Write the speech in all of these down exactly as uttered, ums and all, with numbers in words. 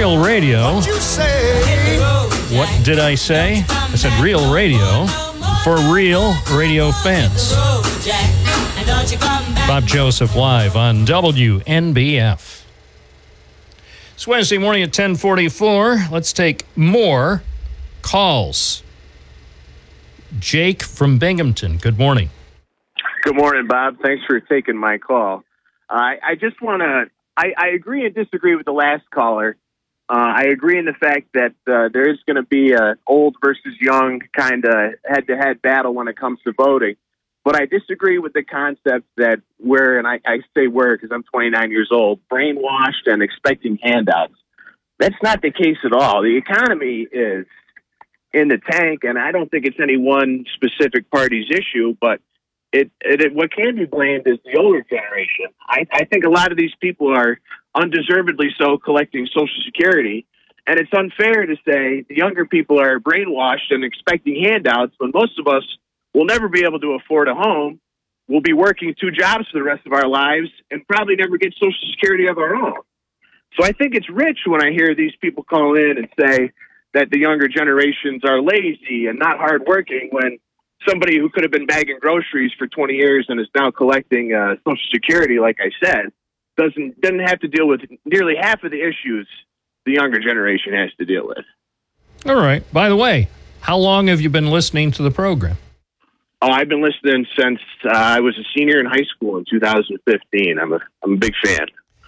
Real Radio. What did I say? I said Real Radio for real radio fans. Bob Joseph live on W N B F. It's Wednesday morning at ten forty-four. Let's take more calls. Jake from Binghamton, good morning. Good morning, Bob. Thanks for taking my call. Uh, I just want to, I, I agree and disagree with the last caller. Uh, I agree in the fact that uh, there is going to be a old versus young kind of head-to-head battle when it comes to voting. But I disagree with the concept that we're, and I, I say we're because I'm twenty-nine years old, brainwashed and expecting handouts. That's not the case at all. The economy is in the tank, and I don't think it's any one specific party's issue, but it, it, it what can be blamed is the older generation. I, I think a lot of these people are undeservedly so collecting Social Security, and it's unfair to say the younger people are brainwashed and expecting handouts when most of us will never be able to afford a home. We'll be working two jobs for the rest of our lives and probably never get Social Security of our own. So I think it's rich when I hear these people call in and say that the younger generations are lazy and not hardworking when somebody who could have been bagging groceries for twenty years and is now collecting uh, Social Security, like I said, doesn't doesn't have to deal with nearly half of the issues the younger generation has to deal with. All right. By the way, how long have you been listening to the program? Oh, I've been listening since uh, I was a senior in high school in two thousand fifteen. I'm a I'm a big fan.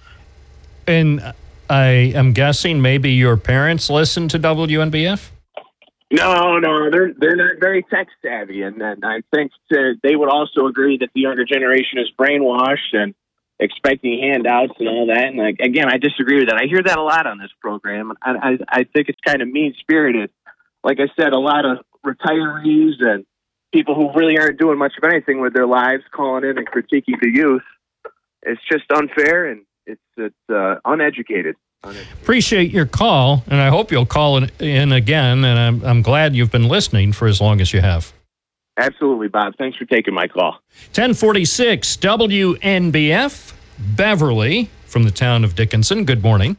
And I am guessing maybe your parents listen to W N B F? No, no, they're they're not very tech savvy, and, and I think to, they would also agree that the younger generation is brainwashed and expecting handouts and all that. And like, again, I disagree with that. I hear that a lot on this program. I I, I think it's kind of mean spirited. Like I said, a lot of retirees and people who really aren't doing much of anything with their lives calling in and critiquing the youth. It's just unfair and it's it's uh, uneducated. uneducated. Appreciate your call, and I hope you'll call in again. And I'm I'm glad you've been listening for as long as you have. Absolutely, Bob. Thanks for taking my call. ten forty-six W N B F, Beverly from the town of Dickinson. Good morning.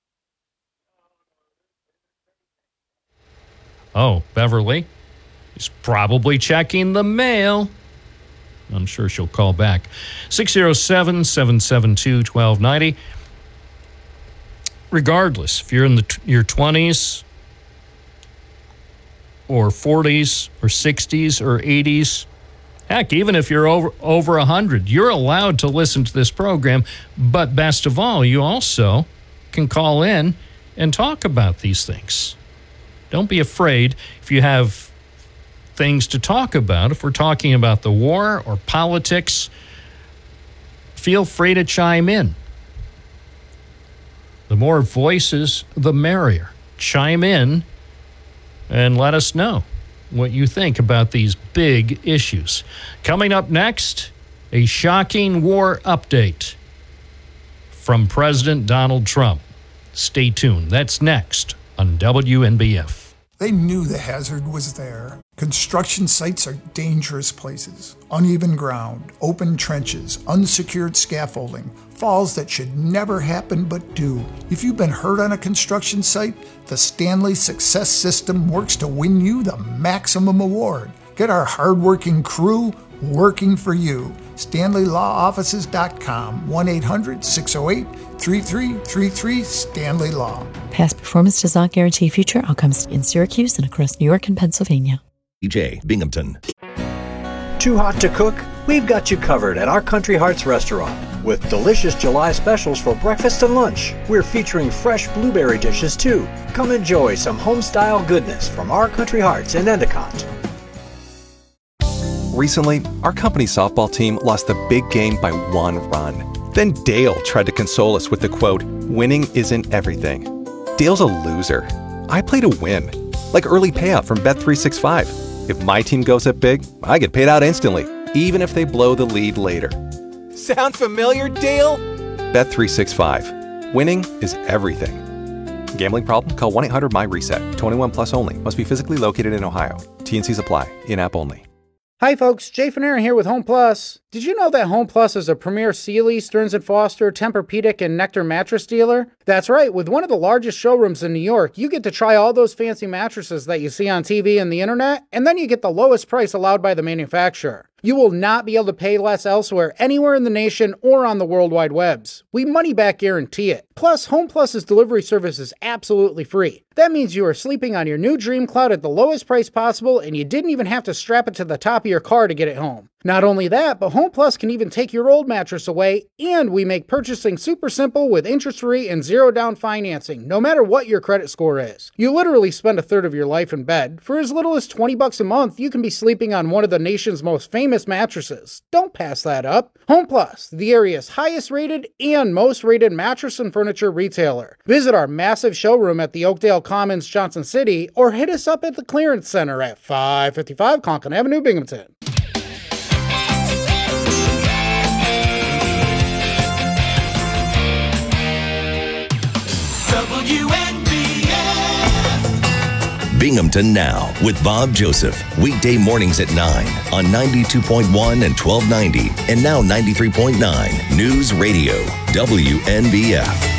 Oh, Beverly is probably checking the mail. I'm sure she'll call back. six oh seven, seven seven two, one two nine oh. Regardless, if you're in the, your twenties or forties or sixties or eighties, heck, even if you're over, over one hundred, you're allowed to listen to this program. But best of all, you also can call in and talk about these things. Don't be afraid if you have things to talk about. If we're talking about the war or politics, feel free to chime in. The more voices, the merrier. Chime in and let us know what you think about these big issues. Coming up next, a shocking war update from President Donald Trump. Stay tuned. That's next on W N B F. They knew the hazard was there. Construction sites are dangerous places. Uneven ground, open trenches, unsecured scaffolding, falls that should never happen but do. If you've been hurt on a construction site, the Stanley Success System works to win you the maximum award. Get our hardworking crew working for you. Stanley Law Offices dot com, one eight hundred, six oh eight, three three three three, Stanley Law. Past performance does not guarantee future outcomes in Syracuse and across New York and Pennsylvania. E J Binghamton. Too hot to cook? We've got you covered at our Country Hearts restaurant. With delicious July specials for breakfast and lunch, we're featuring fresh blueberry dishes too. Come enjoy some home-style goodness from our Country Hearts in Endicott. Recently, our company softball team lost the big game by one run. Then Dale tried to console us with the quote, "Winning isn't everything." Dale's a loser. I play to win. Like early payout from Bet three sixty-five. If my team goes up big, I get paid out instantly, even if they blow the lead later. Sound familiar, Dale? Bet three sixty-five. Winning is everything. Gambling problem? Call one eight hundred M Y reset. twenty-one plus only. Must be physically located in Ohio. T and C's apply. In-app only. Hi folks, Jay Fanera here with Home Plus. Did you know that Home Plus is a premier Sealy, Stearns and Foster, Tempur-Pedic, and Nectar mattress dealer? That's right, with one of the largest showrooms in New York, you get to try all those fancy mattresses that you see on T V and the internet, and then you get the lowest price allowed by the manufacturer. You will not be able to pay less elsewhere anywhere in the nation or on the World Wide Webs. We money-back guarantee it. Plus, Home Plus's delivery service is absolutely free. That means you are sleeping on your new Dream Cloud at the lowest price possible, and you didn't even have to strap it to the top of your car to get it home. Not only that, but Home Plus can even take your old mattress away, and we make purchasing super simple with interest-free and zero-down financing, no matter what your credit score is. You literally spend a third of your life in bed. For as little as twenty bucks a month, you can be sleeping on one of the nation's most famous mattresses. Don't pass that up. Home Plus, the area's highest rated and most rated mattress and furniture retailer. Visit our massive showroom at the Oakdale Commons, Johnson City, or hit us up at the Clearance Center at five fifty-five Conklin Avenue, Binghamton. W N B F Binghamton Now with Bob Joseph. Weekday mornings at nine on ninety-two point one and twelve ninety and now ninety-three point nine News Radio W N B F.